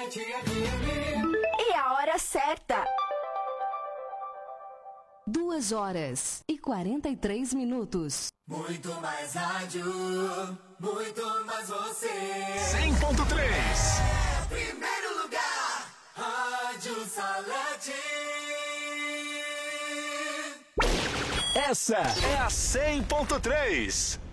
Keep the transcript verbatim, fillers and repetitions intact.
E a hora certa. Duas horas e quarenta e três minutos. Muito mais rádio, muito mais você. cem ponto três. É primeiro lugar, Rádio Salete. Essa é a cem ponto três.